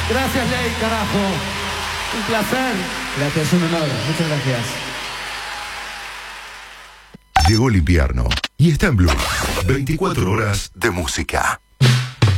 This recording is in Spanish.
Gracias, Ley, carajo. Un placer. Gracias, un honor. Muchas gracias. Llegó el invierno y está en Blue. 24 horas de música.